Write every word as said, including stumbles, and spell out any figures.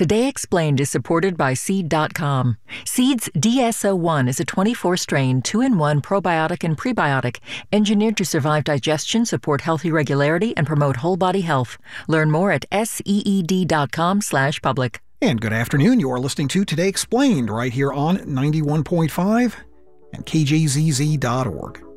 Today Explained is supported by Seed dot com. Seed's D S O one is a twenty-four strain, two in one probiotic and prebiotic, engineered to survive digestion, support healthy regularity, and promote whole body health. Learn more at seed dot com slash public. And good afternoon. You are listening to Today Explained right here on ninety-one point five and K J Z Z dot org.